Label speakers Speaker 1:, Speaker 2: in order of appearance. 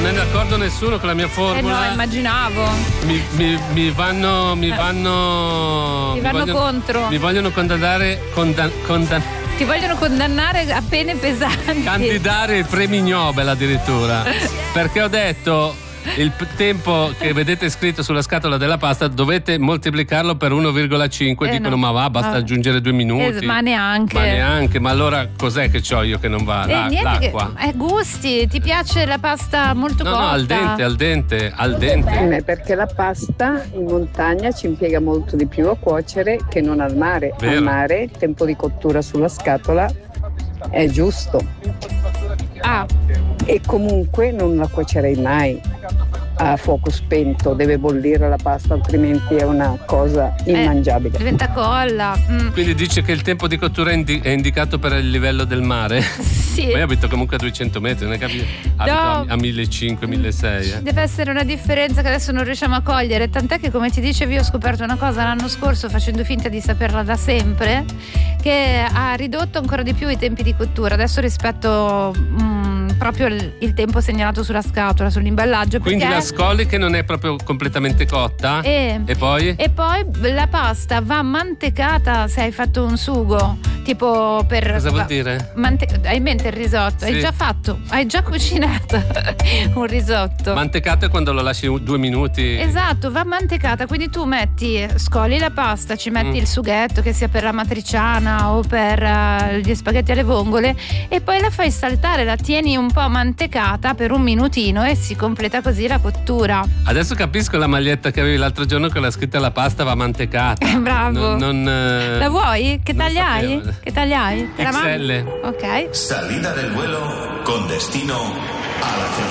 Speaker 1: non è d'accordo nessuno con la mia formula.
Speaker 2: No, immaginavo.
Speaker 1: Mi vanno
Speaker 2: contro.
Speaker 1: Mi vogliono
Speaker 2: Ti vogliono condannare a pene pesanti.
Speaker 1: Candidare i premi Nobel addirittura. Perché ho detto il tempo che vedete scritto sulla scatola della pasta dovete moltiplicarlo per 1,5. Dicono
Speaker 2: no.
Speaker 1: ma va, basta aggiungere 2 minuti.
Speaker 2: Ma neanche.
Speaker 1: Ma allora cos'è che c'ho io che non va? L'acqua.
Speaker 2: Gusti, ti piace la pasta molto cotta?
Speaker 1: No, al dente.
Speaker 3: Perché la pasta in montagna ci impiega molto di più a cuocere che non al mare.
Speaker 1: Vero.
Speaker 3: Al mare il tempo di cottura sulla scatola è giusto. E comunque non la cuocerei mai a fuoco spento, deve bollire la pasta, altrimenti è una cosa immangiabile.
Speaker 2: Diventa colla.
Speaker 1: Quindi dice che il tempo di cottura è indicato per il livello del mare?
Speaker 2: Sì.
Speaker 1: Poi abito comunque a 200 metri, non è che abito a 1.500-1.600.
Speaker 2: Deve essere una differenza che adesso non riusciamo a cogliere, tant'è che, come ti dicevo, io ho scoperto una cosa l'anno scorso, facendo finta di saperla da sempre, che ha ridotto ancora di più i tempi di cottura adesso rispetto proprio il tempo segnalato sulla scatola, sull'imballaggio.
Speaker 1: Quindi la scoli che non è proprio completamente cotta? E poi? E poi la pasta va mantecata se hai fatto un sugo, tipo per... Cosa vuol dire?
Speaker 2: Hai in mente il risotto?
Speaker 1: Sì.
Speaker 2: Hai già fatto, hai già cucinato un risotto.
Speaker 1: Mantecato è quando lo lasci 2 minuti.
Speaker 2: Esatto, va mantecata, quindi tu scoli la pasta, ci metti il sughetto, che sia per la matriciana o per gli spaghetti alle vongole, e poi la fai saltare, la tieni un po' mantecata per un minutino e si completa così la cottura.
Speaker 1: Adesso capisco la maglietta che avevi l'altro giorno con la scritta la pasta va mantecata.
Speaker 2: Bravo.
Speaker 1: La
Speaker 2: vuoi? Che taglia hai? Che taglia hai?
Speaker 1: XL.
Speaker 2: Ok.
Speaker 4: Salida del vuelo con destino a la